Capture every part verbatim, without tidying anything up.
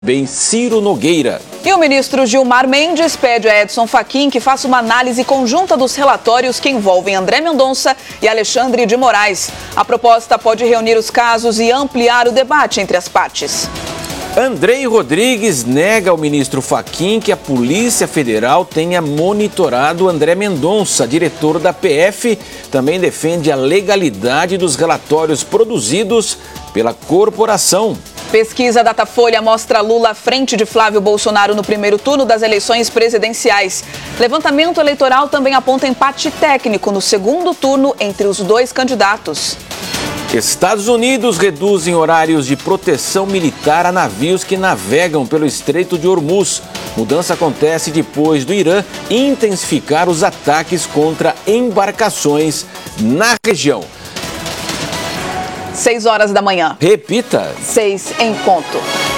Bem, Ciro Nogueira. E o ministro Gilmar Mendes pede a Edson Fachin que faça uma análise conjunta dos relatórios que envolvem André Mendonça e Alexandre de Moraes. A proposta pode reunir os casos e ampliar o debate entre as partes. Andrei Rodrigues nega ao ministro Fachin que a Polícia Federal tenha monitorado André Mendonça, diretor da P F. Também defende a legalidade dos relatórios produzidos pela corporação. Pesquisa Datafolha mostra Lula à frente de Flávio Bolsonaro no primeiro turno das eleições presidenciais. Levantamento eleitoral também aponta empate técnico no segundo turno entre os dois candidatos. Estados Unidos reduzem horários de proteção militar a navios que navegam pelo Estreito de Hormuz. Mudança acontece depois do Irã intensificar os ataques contra embarcações na região. Seis horas da manhã. Repita. Seis em ponto.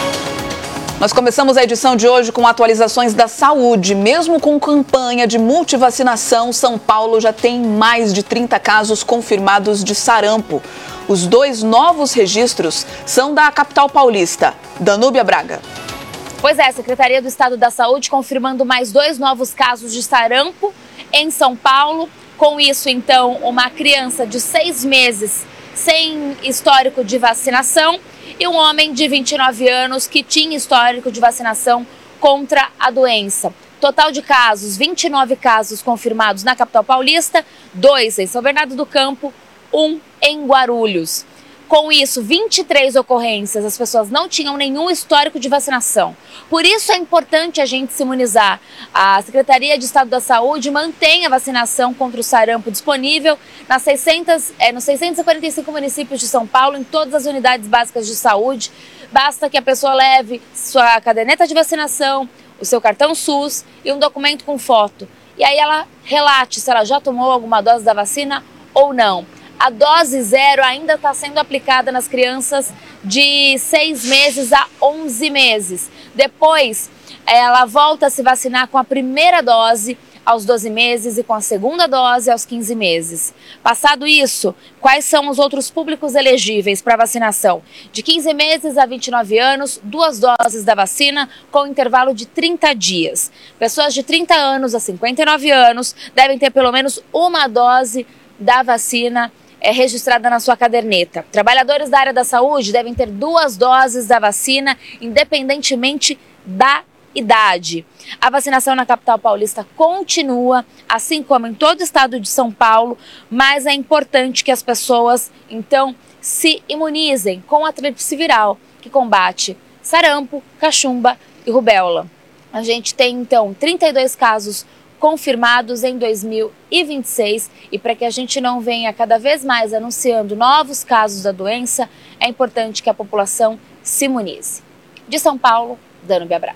Nós começamos a edição de hoje com atualizações da saúde. Mesmo com campanha de multivacinação, São Paulo já tem mais de trinta casos confirmados de sarampo. Os dois novos registros são da capital paulista. Danúbia Braga. Pois é, a Secretaria do Estado da Saúde confirmando mais dois novos casos de sarampo em São Paulo. Com isso, então, uma criança de seis meses sem histórico de vacinação e um homem de vinte e nove anos que tinha histórico de vacinação contra a doença. Total de casos, vinte e nove casos confirmados na capital paulista, dois em São Bernardo do Campo, um em Guarulhos. Com isso, vinte e três ocorrências, as pessoas não tinham nenhum histórico de vacinação. Por isso é importante a gente se imunizar. A Secretaria de Estado da Saúde mantém a vacinação contra o sarampo disponível nas seiscentos, é, nos seiscentos e quarenta e cinco municípios de São Paulo, em todas as unidades básicas de saúde. Basta que a pessoa leve sua caderneta de vacinação, o seu cartão SUS e um documento com foto. E aí ela relate se ela já tomou alguma dose da vacina ou não. A dose zero ainda está sendo aplicada nas crianças de seis meses a onze meses. Depois, ela volta a se vacinar com a primeira dose aos doze meses e com a segunda dose aos quinze meses. Passado isso, quais são os outros públicos elegíveis para vacinação? De quinze meses a vinte e nove anos, duas doses da vacina com intervalo de trinta dias. Pessoas de trinta anos a cinquenta e nove anos devem ter pelo menos uma dose da vacina é registrada na sua caderneta. Trabalhadores da área da saúde devem ter duas doses da vacina, independentemente da idade. A vacinação na capital paulista continua, assim como em todo o estado de São Paulo, mas é importante que as pessoas, então, se imunizem com a tríplice viral, que combate sarampo, cachumba e rubéola. A gente tem, então, trinta e dois casos confirmados em dois mil e vinte e seis e para que a gente não venha cada vez mais anunciando novos casos da doença, é importante que a população se imunize. De São Paulo, Danúbia Braga.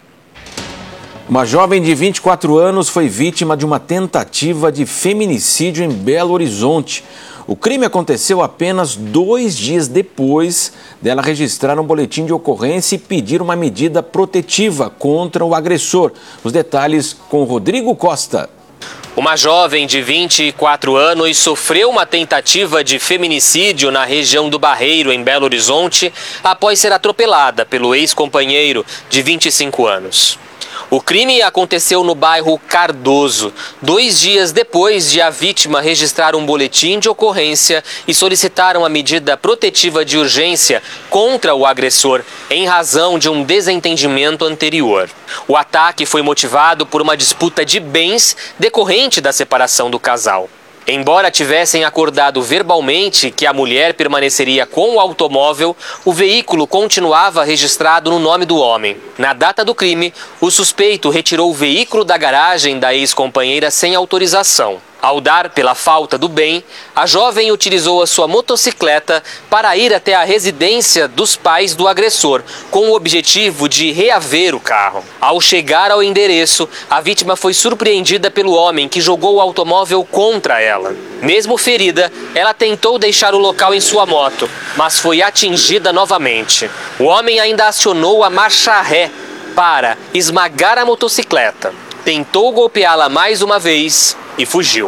Uma jovem de vinte e quatro anos foi vítima de uma tentativa de feminicídio em Belo Horizonte. O crime aconteceu apenas dois dias depois dela registrar um boletim de ocorrência e pedir uma medida protetiva contra o agressor. Os detalhes com Rodrigo Costa. Uma jovem de vinte e quatro anos sofreu uma tentativa de feminicídio na região do Barreiro, em Belo Horizonte, após ser atropelada pelo ex-companheiro de vinte e cinco anos. O crime aconteceu no bairro Cardoso, dois dias depois de a vítima registrar um boletim de ocorrência e solicitar uma medida protetiva de urgência contra o agressor, em razão de um desentendimento anterior. O ataque foi motivado por uma disputa de bens decorrente da separação do casal. Embora tivessem acordado verbalmente que a mulher permaneceria com o automóvel, o veículo continuava registrado no nome do homem. Na data do crime, o suspeito retirou o veículo da garagem da ex-companheira sem autorização. Ao dar pela falta do bem, a jovem utilizou a sua motocicleta para ir até a residência dos pais do agressor, com o objetivo de reaver o carro. Ao chegar ao endereço, a vítima foi surpreendida pelo homem que jogou o automóvel contra ela. Mesmo ferida, ela tentou deixar o local em sua moto, mas foi atingida novamente. O homem ainda acionou a marcha ré para esmagar a motocicleta. Tentou golpeá-la mais uma vez e fugiu.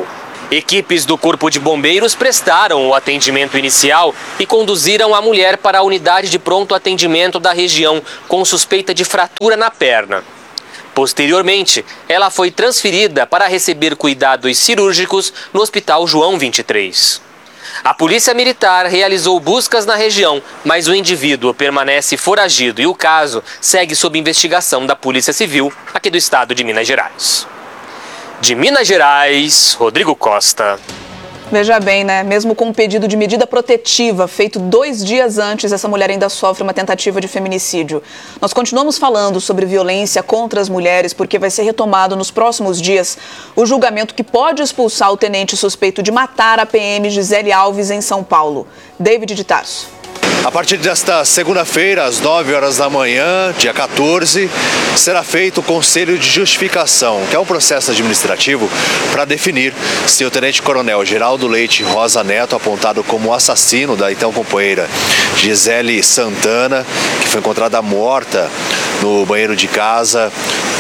Equipes do Corpo de Bombeiros prestaram o atendimento inicial e conduziram a mulher para a unidade de pronto atendimento da região com suspeita de fratura na perna. Posteriormente, ela foi transferida para receber cuidados cirúrgicos no Hospital João vinte e três. A Polícia Militar realizou buscas na região, mas o indivíduo permanece foragido e o caso segue sob investigação da Polícia Civil aqui do estado de Minas Gerais. De Minas Gerais, Rodrigo Costa. Veja bem, né? Mesmo com um pedido de medida protetiva feito dois dias antes, essa mulher ainda sofre uma tentativa de feminicídio. Nós continuamos falando sobre violência contra as mulheres porque vai ser retomado nos próximos dias o julgamento que pode expulsar o tenente suspeito de matar a P M Gisele Alves em São Paulo. David de Tarso. A partir desta segunda-feira, às nove horas da manhã, dia quatorze, será feito o Conselho de Justificação, que é um processo administrativo para definir se o tenente-coronel Geraldo Leite Rosa Neto, apontado como assassino da então companheira Gisele Santana, que foi encontrada morta no banheiro de casa,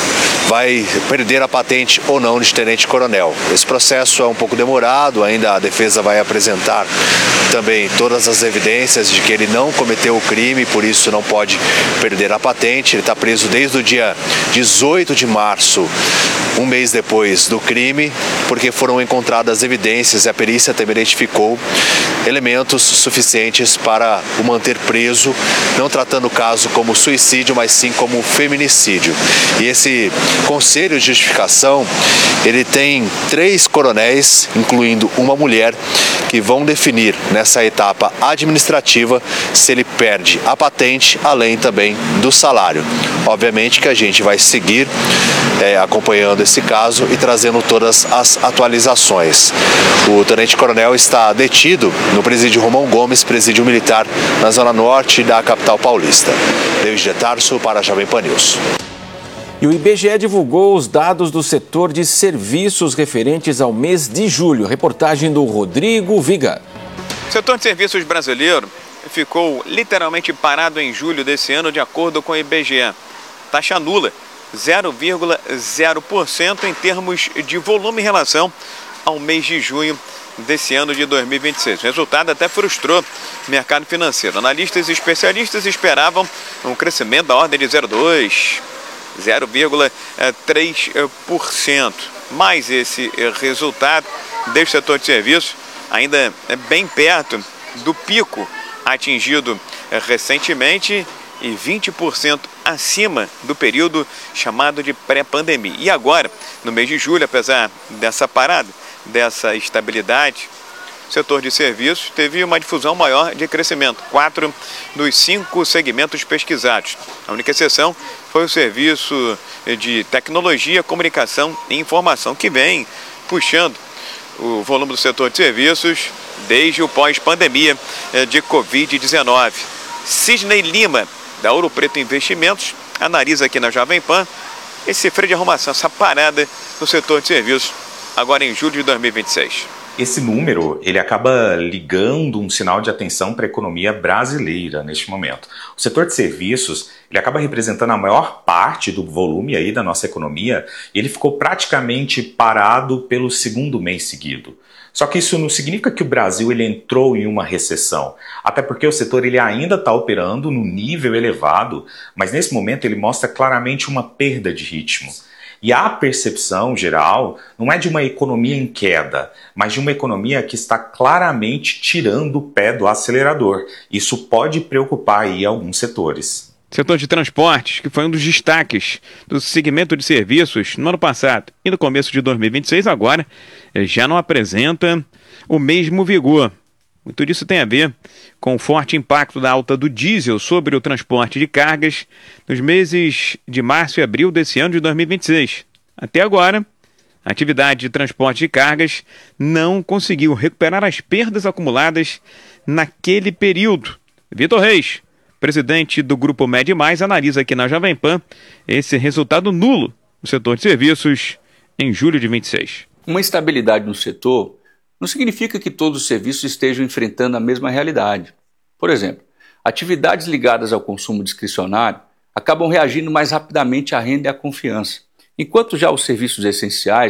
vai perder a patente ou não de tenente-coronel. Esse processo é um pouco demorado, ainda a defesa vai apresentar também todas as evidências de que ele não cometeu o crime, por isso não pode perder a patente. Ele está preso desde o dia dezoito de março, um mês depois do crime, porque foram encontradas evidências e a perícia também identificou elementos suficientes para o manter preso, não tratando o caso como suicídio, mas sim como feminicídio. E esse Conselho de Justificação, ele tem três coronéis, incluindo uma mulher, que vão definir nessa etapa administrativa se ele perde a patente, além também do salário. Obviamente que a gente vai seguir é, acompanhando esse caso e trazendo todas as atualizações. O tenente-coronel está detido no presídio Romão Gomes, presídio militar na zona norte da capital paulista. David de Tarso para a Jovem Pan News. E o I B G E divulgou os dados do setor de serviços referentes ao mês de julho. Reportagem do Rodrigo Viga. O setor de serviços brasileiro ficou literalmente parado em julho desse ano, de acordo com o I B G E. Taxa nula, zero vírgula zero por cento em termos de volume em relação ao mês de junho desse ano de dois mil e vinte e seis. O resultado até frustrou o mercado financeiro. Analistas e especialistas esperavam um crescimento da ordem de zero vírgula dois por cento. zero vírgula três por cento. Mas esse resultado deste setor de serviços ainda é bem perto do pico atingido recentemente e vinte por cento acima do período chamado de pré-pandemia. E agora, no mês de julho, apesar dessa parada, dessa estabilidade, o setor de serviços teve uma difusão maior de crescimento, quatro dos cinco segmentos pesquisados. A única exceção foi o serviço de tecnologia, comunicação e informação, que vem puxando o volume do setor de serviços desde o pós-pandemia de covid dezenove. Sidney Lima, da Ouro Preto Investimentos, analisa aqui na Jovem Pan esse freio de arrumação, essa parada no setor de serviços, agora em julho de dois mil e vinte e seis. Esse número, ele acaba ligando um sinal de atenção para a economia brasileira neste momento. O setor de serviços, ele acaba representando a maior parte do volume aí da nossa economia e ele ficou praticamente parado pelo segundo mês seguido. Só que isso não significa que o Brasil ele entrou em uma recessão, até porque o setor ele ainda está operando no nível elevado, mas nesse momento ele mostra claramente uma perda de ritmo. E a percepção geral não é de uma economia em queda, mas de uma economia que está claramente tirando o pé do acelerador. Isso pode preocupar aí alguns setores. Setor de transportes, que foi um dos destaques do segmento de serviços no ano passado e no começo de dois mil e vinte e seis, agora já não apresenta o mesmo vigor. Muito disso tem a ver com o forte impacto da alta do diesel sobre o transporte de cargas nos meses de março e abril desse ano de dois mil e vinte e seis. Até agora, a atividade de transporte de cargas não conseguiu recuperar as perdas acumuladas naquele período. Vitor Reis, presidente do Grupo Med Mais, analisa aqui na Jovem Pan esse resultado nulo no setor de serviços em julho de vinte e seis. Uma estabilidade no setor não significa que todos os serviços estejam enfrentando a mesma realidade. Por exemplo, atividades ligadas ao consumo discricionário acabam reagindo mais rapidamente à renda e à confiança, enquanto já os serviços essenciais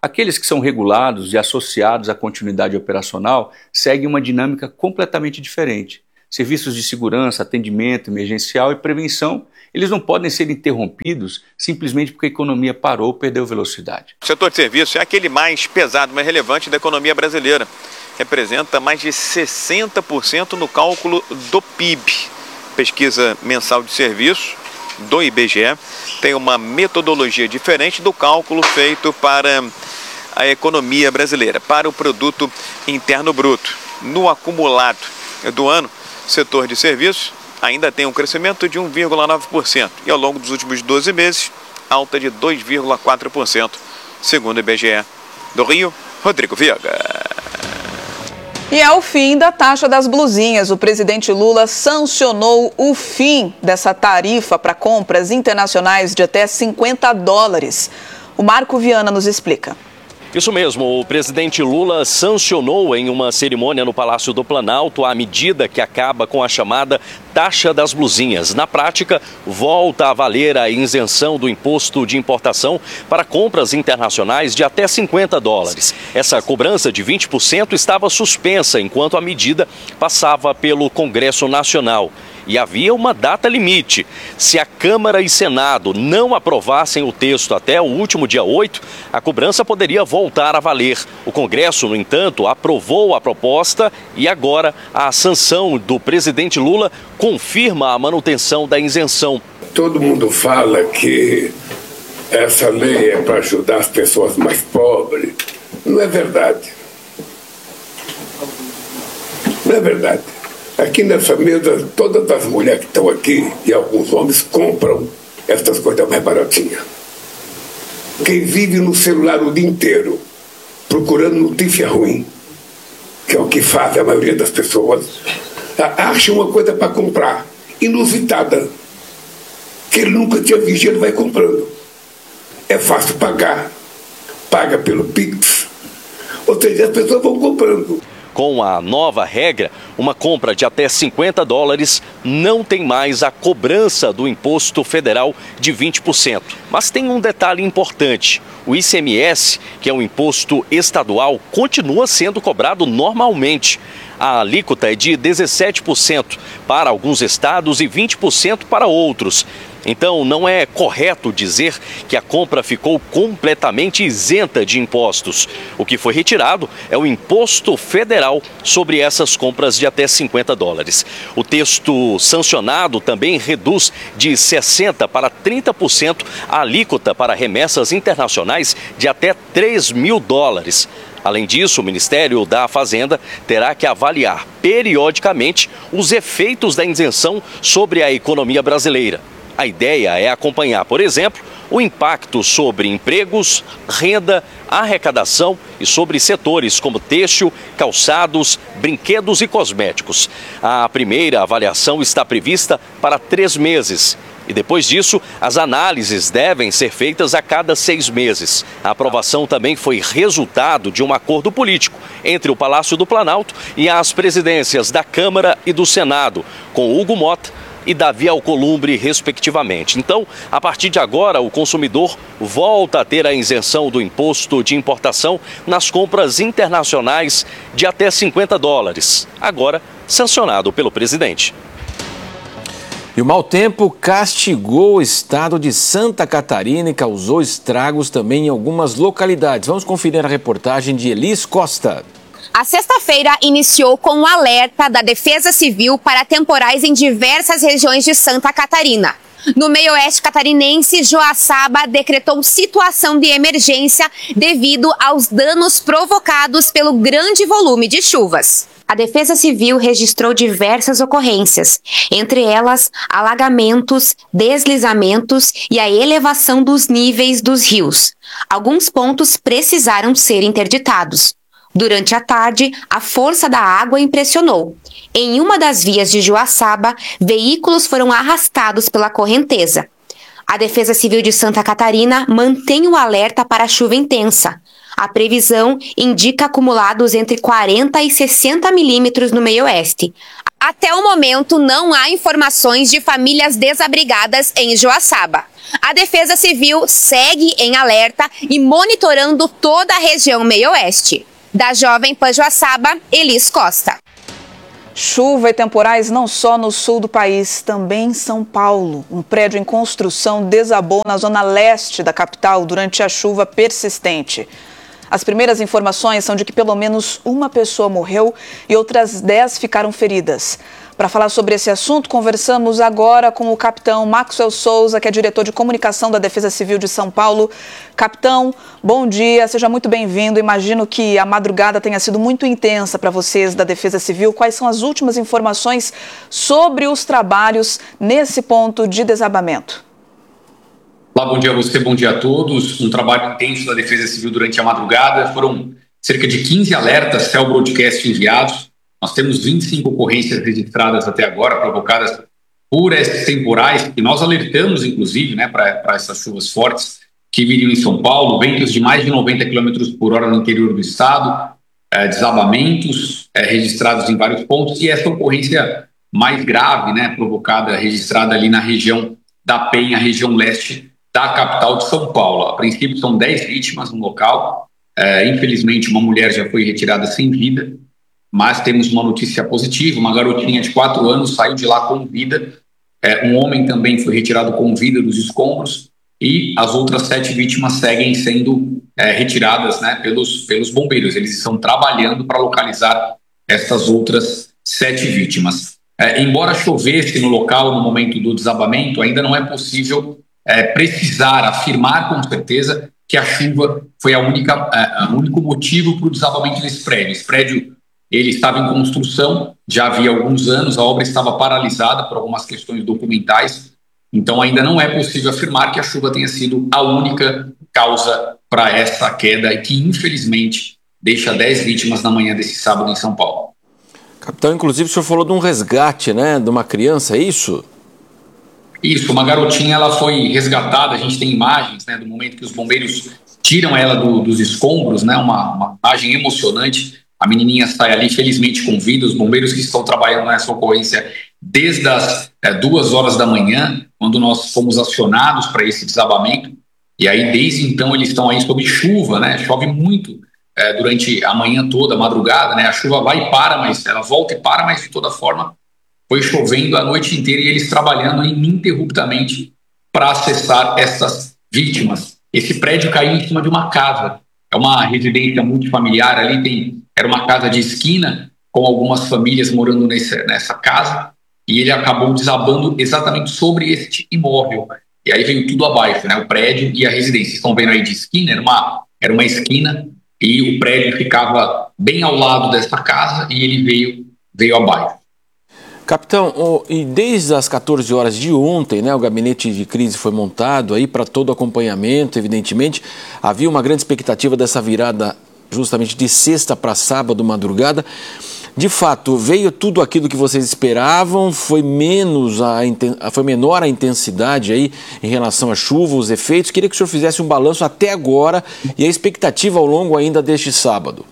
Aqueles que são regulados e associados à continuidade operacional seguem uma dinâmica completamente diferente. Serviços de segurança, atendimento emergencial e prevenção, eles não podem ser interrompidos simplesmente porque a economia parou ou perdeu velocidade. O setor de serviços é aquele mais pesado, mais relevante da economia brasileira. Representa mais de sessenta por cento no cálculo do P I B. Pesquisa mensal de serviços do I B G E tem uma metodologia diferente do cálculo feito para a economia brasileira, para o produto interno bruto. No acumulado do ano, o setor de serviços ainda tem um crescimento de um vírgula nove por cento e ao longo dos últimos doze meses, alta de dois vírgula quatro por cento, segundo o I B G E. Do Rio, Rodrigo Viega. E é o fim da taxa das blusinhas. O presidente Lula sancionou o fim dessa tarifa para compras internacionais de até cinquenta dólares. O Marco Viana nos explica. Isso mesmo, o presidente Lula sancionou em uma cerimônia no Palácio do Planalto a medida que acaba com a chamada taxa das blusinhas. Na prática, volta a valer a isenção do imposto de importação para compras internacionais de até cinquenta dólares. Essa cobrança de vinte por cento estava suspensa enquanto a medida passava pelo Congresso Nacional. E havia uma data limite. Se a Câmara e Senado não aprovassem o texto até o último dia oito, a cobrança poderia voltar a valer. O Congresso, no entanto, aprovou a proposta e agora a sanção do presidente Lula confirma a manutenção da isenção. Todo mundo fala que essa lei é para ajudar as pessoas mais pobres. Não é verdade. Não é verdade. Aqui nessa mesa, todas as mulheres que estão aqui e alguns homens compram essas coisas mais baratinhas. Quem vive no celular o dia inteiro procurando notícia ruim, que é o que faz a maioria das pessoas, acha uma coisa para comprar, inusitada, que ele nunca tinha visto, ele vai comprando. É fácil pagar, paga pelo Pix, ou seja, as pessoas vão comprando. Com a nova regra, uma compra de até cinquenta dólares não tem mais a cobrança do imposto federal de vinte por cento. Mas tem um detalhe importante. O I C M S, que é um imposto estadual, continua sendo cobrado normalmente. A alíquota é de dezessete por cento para alguns estados e vinte por cento para outros. Então, não é correto dizer que a compra ficou completamente isenta de impostos. O que foi retirado é o imposto federal sobre essas compras de até cinquenta dólares. O texto sancionado também reduz de sessenta por cento para trinta por cento a alíquota para remessas internacionais de até três mil dólares. Além disso, o Ministério da Fazenda terá que avaliar periodicamente os efeitos da isenção sobre a economia brasileira. A ideia é acompanhar, por exemplo, o impacto sobre empregos, renda, arrecadação e sobre setores como têxtil, calçados, brinquedos e cosméticos. A primeira avaliação está prevista para três meses. E depois disso, as análises devem ser feitas a cada seis meses. A aprovação também foi resultado de um acordo político entre o Palácio do Planalto e as presidências da Câmara e do Senado, com Hugo Mota e Davi Alcolumbre, respectivamente. Então, a partir de agora, o consumidor volta a ter a isenção do imposto de importação nas compras internacionais de até cinquenta dólares, agora sancionado pelo presidente. E o mau tempo castigou o estado de Santa Catarina e causou estragos também em algumas localidades. Vamos conferir a reportagem de Elis Costa. A sexta-feira iniciou com um alerta da Defesa Civil para temporais em diversas regiões de Santa Catarina. No meio-oeste catarinense, Joaçaba decretou situação de emergência devido aos danos provocados pelo grande volume de chuvas. A Defesa Civil registrou diversas ocorrências, entre elas alagamentos, deslizamentos e a elevação dos níveis dos rios. Alguns pontos precisaram ser interditados. Durante a tarde, a força da água impressionou. Em uma das vias de Joaçaba, veículos foram arrastados pela correnteza. A Defesa Civil de Santa Catarina mantém o alerta para chuva intensa. A previsão indica acumulados entre quarenta e sessenta milímetros no meio-oeste. Até o momento, não há informações de famílias desabrigadas em Joaçaba. A Defesa Civil segue em alerta e monitorando toda a região meio-oeste. Da Jovem Pan Joaçaba, Elis Costa. Chuva e temporais não só no sul do país, também em São Paulo. Um prédio em construção desabou na zona leste da capital durante a chuva persistente. As primeiras informações são de que pelo menos uma pessoa morreu e outras dez ficaram feridas. Para falar sobre esse assunto, conversamos agora com o capitão Maxwell Souza, que é diretor de comunicação da Defesa Civil de São Paulo. Capitão, bom dia, seja muito bem-vindo. Imagino que a madrugada tenha sido muito intensa para vocês da Defesa Civil. Quais são as últimas informações sobre os trabalhos nesse ponto de desabamento? Olá, bom dia a você, bom dia a todos. Um trabalho intenso da Defesa Civil durante a madrugada. Foram cerca de quinze alertas Cell Broadcast enviados. Nós temos vinte e cinco ocorrências registradas até agora, provocadas por esses temporais, que nós alertamos, inclusive, né, para essas chuvas fortes que viriam em São Paulo, ventos de mais de noventa quilômetros por hora no interior do estado, é, desabamentos é, registrados em vários pontos, e essa ocorrência mais grave, né, provocada, registrada ali na região da Penha, região leste da capital de São Paulo. A princípio são dez vítimas no local, é, infelizmente uma mulher já foi retirada sem vida, mas temos uma notícia positiva, uma garotinha de quatro anos saiu de lá com vida, é, um homem também foi retirado com vida dos escombros e as outras sete vítimas seguem sendo é, retiradas, né, pelos, pelos bombeiros. Eles estão trabalhando para localizar essas outras sete vítimas. É, embora chovesse no local no momento do desabamento, ainda não é possível É, precisar afirmar com certeza que a chuva foi a única, é, o único motivo para o desabamento desse prédio. Esse prédio ele estava em construção já havia alguns anos, a obra estava paralisada por algumas questões documentais, então ainda não é possível afirmar que a chuva tenha sido a única causa para essa queda e que infelizmente deixa dez vítimas na manhã desse sábado em São Paulo. Capitão, inclusive o senhor falou de um resgate, né, de uma criança, é isso? Isso, uma garotinha, ela foi resgatada, a gente tem imagens, né, do momento que os bombeiros tiram ela do, dos escombros, né, uma, uma imagem emocionante, a menininha sai ali felizmente com vida, os bombeiros que estão trabalhando nessa ocorrência desde as é, duas horas da manhã, quando nós fomos acionados para esse desabamento, e aí desde então eles estão aí sob chuva, né, chove muito é, durante a manhã toda, a madrugada, né, a chuva vai e para, mas ela volta e para, mas de toda forma foi chovendo a noite inteira e eles trabalhando ininterruptamente para acessar essas vítimas. Esse prédio caiu em cima de uma casa, é uma residência multifamiliar, ali tem, era uma casa de esquina, com algumas famílias morando nesse, nessa casa, e ele acabou desabando exatamente sobre este imóvel. E aí veio tudo abaixo, né? O prédio e a residência. Vocês estão vendo aí de esquina, era uma, era uma esquina, e o prédio ficava bem ao lado dessa casa, e ele veio, veio abaixo. Capitão, oh, e desde as quatorze horas de ontem, né, o gabinete de crise foi montado aí para todo acompanhamento, evidentemente. Havia uma grande expectativa dessa virada justamente de sexta para sábado, madrugada. De fato, veio tudo aquilo que vocês esperavam? Foi, menos a, foi menor a intensidade aí em relação à chuva, os efeitos? Queria que o senhor fizesse um balanço até agora e a expectativa ao longo ainda deste sábado.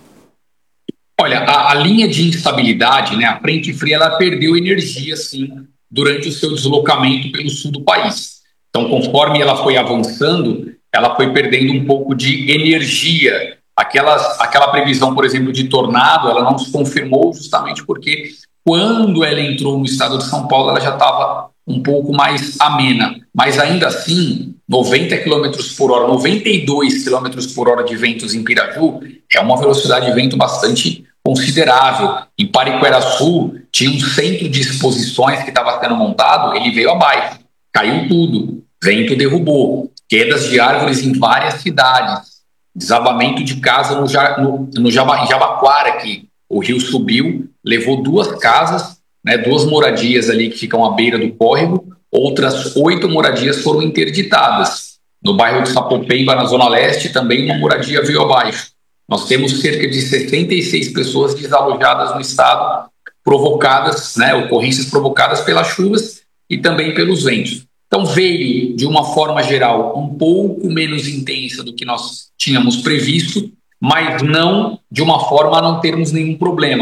Olha, a, a linha de instabilidade, né, a frente fria, ela perdeu energia, sim, durante o seu deslocamento pelo sul do país. Então, conforme ela foi avançando, ela foi perdendo um pouco de energia. Aquelas, aquela previsão, por exemplo, de tornado, ela não se confirmou justamente porque quando ela entrou no estado de São Paulo, ela já estava um pouco mais amena. Mas ainda assim, noventa quilômetros por hora, noventa e dois quilômetros por hora de ventos em Piraju é uma velocidade de vento bastante considerável. Em Pariqueraçu tinha um centro de exposições que estava sendo montado, ele veio abaixo, caiu tudo, vento derrubou, quedas de árvores em várias cidades, desabamento de casa no, no, no Jaba, em Jabaquara, que o rio subiu, levou duas casas, né, duas moradias ali que ficam à beira do córrego, outras oito moradias foram interditadas. No bairro de Sapopemba, na Zona Leste, também uma moradia veio abaixo. Nós temos cerca de setenta e seis pessoas desalojadas no estado, provocadas, né, ocorrências provocadas pelas chuvas e também pelos ventos. Então veio, de uma forma geral, um pouco menos intensa do que nós tínhamos previsto, mas não de uma forma a não termos nenhum problema.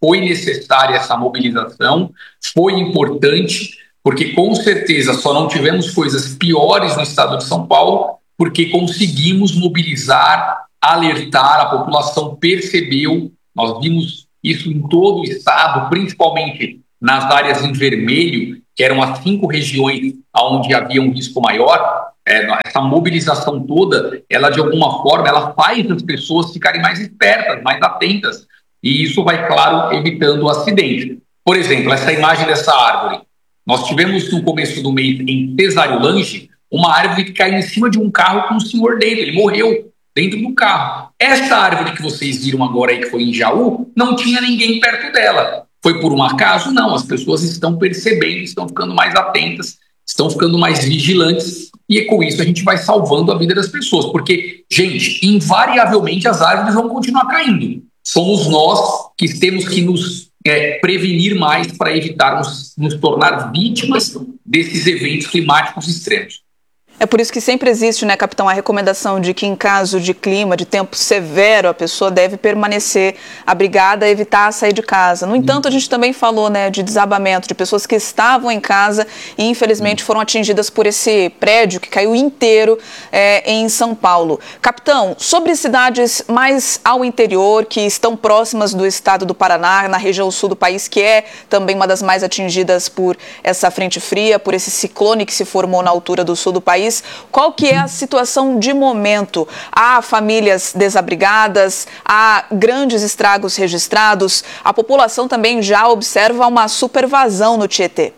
foi necessária essa mobilização, foi importante, porque com certeza só não tivemos coisas piores no estado de São Paulo, porque conseguimos mobilizar, alertar, a população percebeu, nós vimos isso em todo o estado, principalmente nas áreas em vermelho, que eram as cinco regiões onde havia um risco maior. É, essa mobilização toda, ela de alguma forma, ela faz as pessoas ficarem mais espertas, mais atentas, e isso vai, claro, evitando o acidente. Por exemplo, essa imagem dessa árvore, nós tivemos no começo do mês em Cesário-Lange uma árvore que caiu em cima de um carro com um senhor dentro, ele morreu dentro do carro. Essa árvore que vocês viram agora aí, que foi em Jaú, não tinha ninguém perto dela. Foi por um acaso? Não, as pessoas estão percebendo, estão ficando mais atentas, estão ficando mais vigilantes, e com isso a gente vai salvando a vida das pessoas, porque, gente, invariavelmente as árvores vão continuar caindo. Somos nós que temos que nos é, prevenir mais para evitarmos nos tornar vítimas desses eventos climáticos extremos. É por isso que sempre existe, né, capitão, a recomendação de que em caso de clima, de tempo severo, a pessoa deve permanecer abrigada, evitar sair de casa. No entanto, a gente também falou, né, de desabamento, de pessoas que estavam em casa e infelizmente foram atingidas por esse prédio que caiu inteiro é, em São Paulo. Capitão, sobre cidades mais ao interior, que estão próximas do estado do Paraná, na região sul do país, que é também uma das mais atingidas por essa frente fria, por esse ciclone que se formou na altura do sul do país, qual que é a situação de momento? Há famílias desabrigadas, há grandes estragos registrados, a população também já observa uma supervasão no Tietê.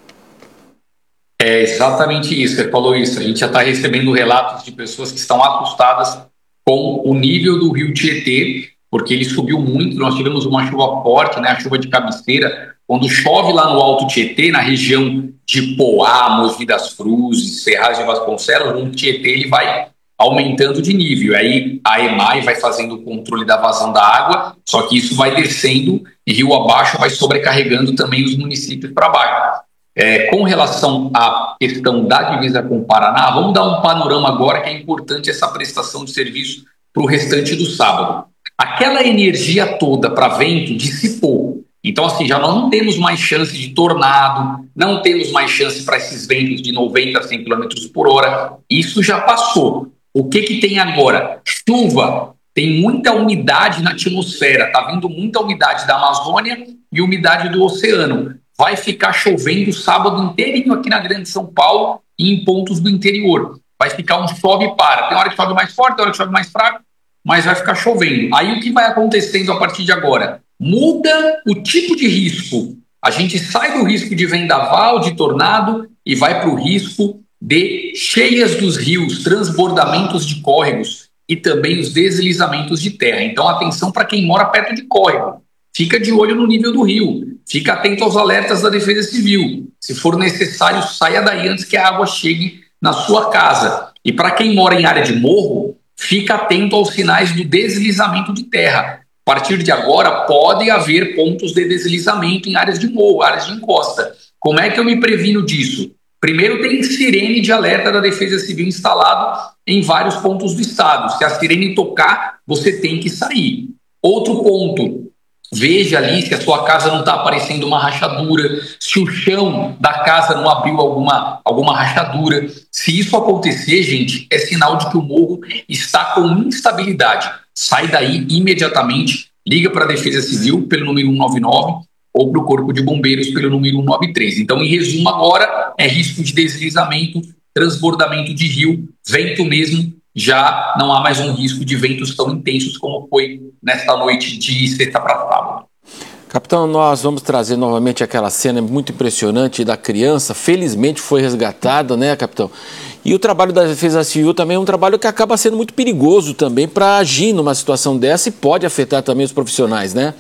É exatamente isso, você falou isso. A gente já está recebendo relatos de pessoas que estão assustadas com o nível do rio Tietê, porque ele subiu muito. Nós tivemos uma chuva forte, né, a chuva de cabeceira. Quando chove lá no Alto Tietê, na região de Poá, Mogi das Cruzes, Ferraz de Vasconcelos, o Tietê ele vai aumentando de nível. Aí a EMAI vai fazendo o controle da vazão da água, só que isso vai descendo e rio abaixo vai sobrecarregando também os municípios para baixo. É, com relação à questão da divisa com o Paraná, vamos dar um panorama agora que é importante essa prestação de serviço para o restante do sábado. Aquela energia toda para vento dissipou. Então, assim, já nós não temos mais chance de tornado, não temos mais chance para esses ventos de noventa a cem quilômetros por hora. Isso já passou. O que que tem agora? Chuva. Tem muita umidade na atmosfera. Está vindo muita umidade da Amazônia e umidade do oceano. Vai ficar chovendo o sábado inteirinho aqui na Grande São Paulo e em pontos do interior. Vai ficar um chove e para. Tem hora que chove mais forte, tem hora que chove mais fraco, mas vai ficar chovendo. Aí o que vai acontecendo a partir de agora? Muda o tipo de risco. A gente sai do risco de vendaval, de tornado, e vai para o risco de cheias dos rios, transbordamentos de córregos e também os deslizamentos de terra. Então, atenção para quem mora perto de córrego. Fica de olho no nível do rio. Fica atento aos alertas da Defesa Civil. Se for necessário, saia daí antes que a água chegue na sua casa. E para quem mora em área de morro, fica atento aos sinais do deslizamento de terra. A partir de agora, pode haver pontos de deslizamento em áreas de morro, áreas de encosta. Como é que eu me previno disso? Primeiro, tem sirene de alerta da Defesa Civil instalado em vários pontos do estado. Se a sirene tocar, você tem que sair. Outro ponto, veja ali se a sua casa não está aparecendo uma rachadura, se o chão da casa não abriu alguma, alguma rachadura. Se isso acontecer, gente, é sinal de que o morro está com instabilidade. Sai daí imediatamente, liga para a Defesa Civil pelo número um nove nove ou para o Corpo de Bombeiros pelo número um nove três. Então, em resumo, agora é risco de deslizamento, transbordamento de rio, vento mesmo. Já não há mais um risco de ventos tão intensos como foi nesta noite de sexta para sábado. Capitão, nós vamos trazer novamente aquela cena muito impressionante da criança. Felizmente foi resgatada, né, capitão? E o trabalho da Defesa Civil também é um trabalho que acaba sendo muito perigoso também para agir numa situação dessa e pode afetar também os profissionais, né?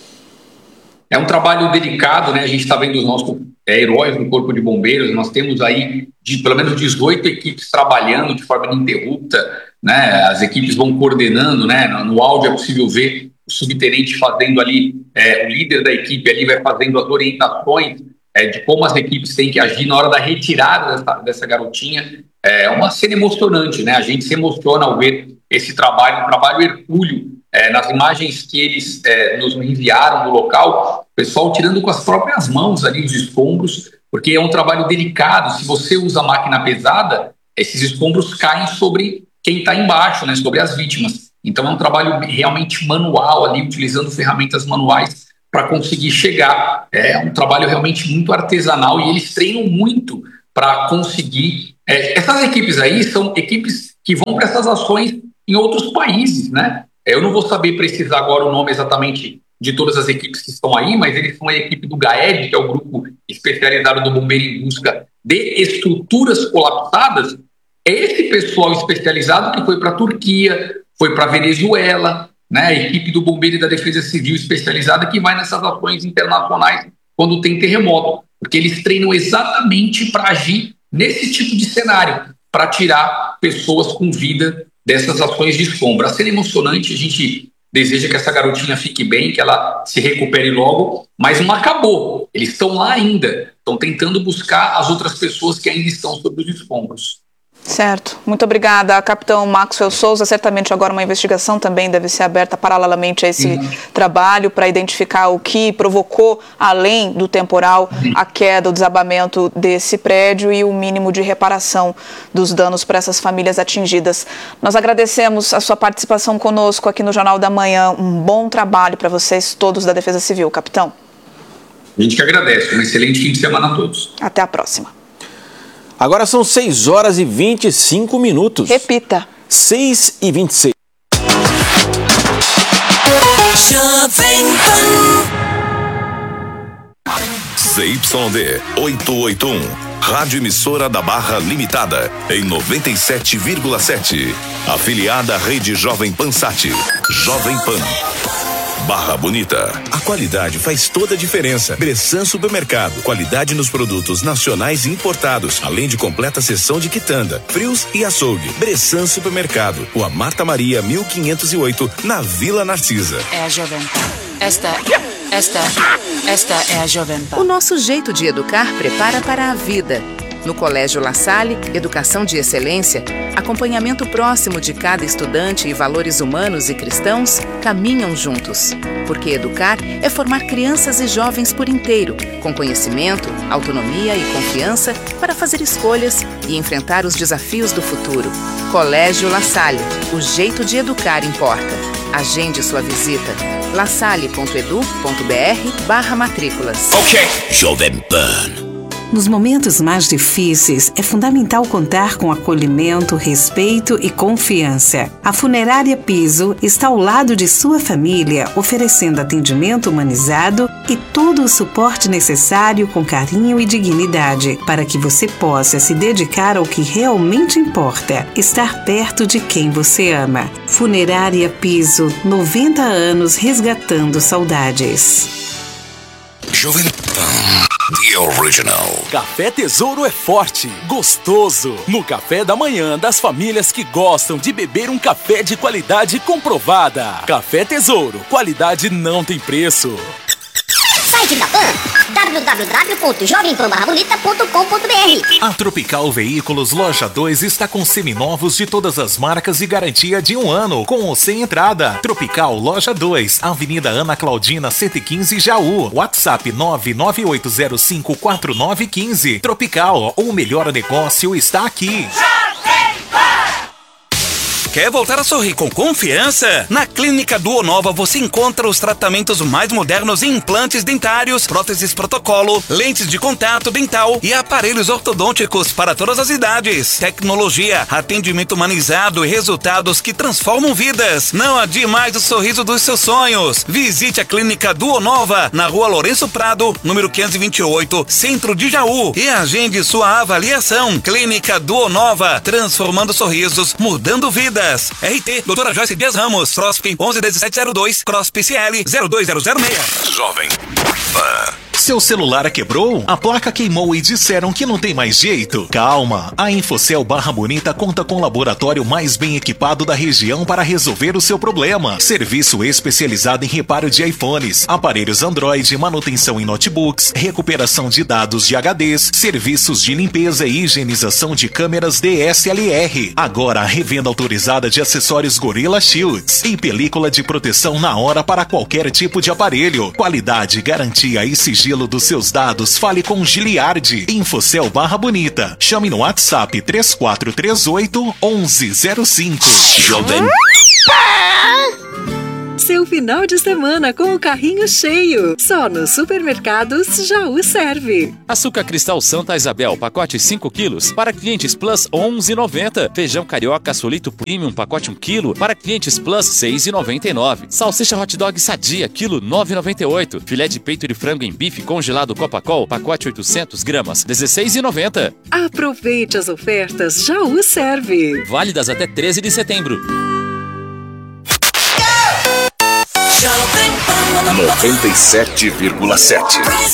É um trabalho delicado, né? A gente está vendo os nossos é, heróis do Corpo de Bombeiros. Nós temos aí de, pelo menos dezoito equipes trabalhando de forma ininterrupta, né? As equipes vão coordenando, né? No, no áudio é possível ver o subtenente fazendo ali, é, o líder da equipe ali vai fazendo as orientações é, de como as equipes têm que agir na hora da retirada dessa, dessa É uma cena emocionante, né? A gente se emociona ao ver esse trabalho, um trabalho hercúleo É, nas imagens que eles é, nos enviaram no local, o pessoal tirando com as próprias mãos ali os escombros, porque é um trabalho delicado. Se você usa máquina pesada, esses escombros caem sobre quem está embaixo, né, sobre as vítimas. Então é um trabalho realmente manual ali, utilizando ferramentas manuais para conseguir chegar. É um trabalho realmente muito artesanal e eles treinam muito para conseguir. É, essas equipes aí são equipes que vão para essas ações em outros países, né? Eu não vou saber precisar agora o nome exatamente de todas as equipes que estão aí, mas eles são a equipe do GAEB, que é o grupo especializado do Bombeiro em Busca de Estruturas Colapsadas. É esse pessoal especializado que foi para a Turquia, foi para a Venezuela, né? A equipe do Bombeiro e da Defesa Civil especializada que vai nessas ações internacionais quando tem terremoto, porque eles treinam exatamente para agir nesse tipo de cenário, para tirar pessoas com vida dessas ações de escombro. A cena emocionante, a gente deseja que essa garotinha fique bem, que ela se recupere logo, mas não acabou. Eles estão lá ainda, estão tentando buscar as outras pessoas que ainda estão sob os escombros. Certo. Muito obrigada, capitão Maxwell Souza. Certamente agora uma investigação também deve ser aberta paralelamente a esse uhum. trabalho para identificar o que provocou, além do temporal, uhum. a queda, o desabamento desse prédio e o mínimo de reparação dos danos para essas famílias atingidas. Nós agradecemos a sua participação conosco aqui no Jornal da Manhã. Um bom trabalho para vocês todos da Defesa Civil, capitão. A gente que agradece. Um excelente fim de semana a todos. Até a próxima. Agora são seis horas e vinte e cinco minutos. Repita. seis e vinte e seis. C Y D oitocentos e oitenta e um, Rádio Emissora da Barra Limitada, em noventa e sete vírgula sete. Afiliada à Rede Jovem Pan Sat. Jovem Pan. Barra Bonita. A qualidade faz toda a diferença. Bressan Supermercado. Qualidade nos produtos nacionais e importados, além de completa seção de quitanda, frios e açougue. Bressan Supermercado. Rua Marta Maria, mil quinhentos e oito, na Vila Narcisa. É a Jovem Pan. Esta, esta, esta é a Jovem Pan. O nosso jeito de educar prepara para a vida. No Colégio La Salle, educação de excelência, acompanhamento próximo de cada estudante e valores humanos e cristãos caminham juntos. Porque educar é formar crianças e jovens por inteiro, com conhecimento, autonomia e confiança para fazer escolhas e enfrentar os desafios do futuro. Colégio La Salle, o jeito de educar importa. Agende sua visita. lasalle ponto edu ponto br barra matrículas. Ok. Jovem Pan. Nos momentos mais difíceis, é fundamental contar com acolhimento, respeito e confiança. A Funerária Piso está ao lado de sua família, oferecendo atendimento humanizado e todo o suporte necessário com carinho e dignidade, para que você possa se dedicar ao que realmente importa, estar perto de quem você ama. Funerária Piso, noventa anos resgatando saudades. Jovem Pan, The Original. Café Tesouro é forte, gostoso. No café da manhã das famílias que gostam de beber um café de qualidade comprovada. Café Tesouro, qualidade não tem preço. Site da Pan, w w w ponto jovem pan barra bonita ponto com ponto b r. A Tropical Veículos Loja dois está com seminovos de todas as marcas e garantia de um ano, com ou sem entrada. Tropical Loja dois, Avenida Ana Claudina cento e quinze, Jaú. WhatsApp nove nove oito zero cinco quatro nove um cinco. Tropical, o melhor negócio está aqui. Quer voltar a sorrir com confiança? Na Clínica Duonova você encontra os tratamentos mais modernos em implantes dentários, próteses protocolo, lentes de contato dental e aparelhos ortodônticos para todas as idades. Tecnologia, atendimento humanizado e resultados que transformam vidas. Não adie mais o sorriso dos seus sonhos. Visite a Clínica Duonova na Rua Lourenço Prado, número quinhentos e vinte e oito, Centro de Jaú, e agende sua avaliação. Clínica Duonova, transformando sorrisos, mudando vidas. R T, doutora Joyce Dias Ramos, C R O S P onze dezessete zero dois, C R O S P C L zero dois zero zero seis. Jovem Pan. Seu celular quebrou? A placa queimou e disseram que não tem mais jeito? Calma, a Infocel Barra Bonita conta com o laboratório mais bem equipado da região para resolver o seu problema. Serviço especializado em reparo de iPhones, aparelhos Android, manutenção em notebooks, recuperação de dados de H Ds, serviços de limpeza e higienização de câmeras D S L R. Agora a revenda autorizada de acessórios Gorilla Shields e película de proteção na hora para qualquer tipo de aparelho. Qualidade, garantia e sigilo dos seus dados. Fale com Giliardi. Infocel Barra Bonita. Chame no WhatsApp três quatro três oito, um um zero cinco. Jovem Seu final de semana com o carrinho cheio. Só nos supermercados Jaú serve. Açúcar cristal Santa Isabel, pacote cinco quilos. Para clientes Plus, onze reais e noventa centavos. Feijão carioca Solito Premium, pacote um quilo. Para clientes Plus, seis reais e noventa e nove centavos. Salsicha hot dog Sadia, quilo nove reais e noventa e oito centavos. Filé de peito de frango em bife congelado Copacol, pacote oitocentos gramas, dezesseis reais e noventa centavos. Aproveite as ofertas Jaú serve. Válidas até treze de setembro. noventa e sete vírgula sete.